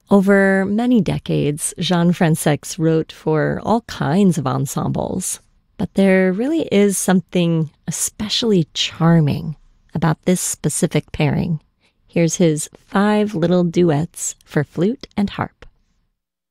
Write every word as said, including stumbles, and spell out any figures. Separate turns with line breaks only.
Over many decades, Jean Fransex wrote for all kinds of ensembles, but there really is something especially charming about this specific pairing. Here's his five little duets for flute and harp.